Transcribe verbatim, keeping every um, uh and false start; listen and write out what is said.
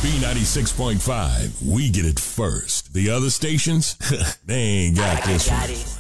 B ninety-six point five, we get it first. The other stations, they ain't got this one.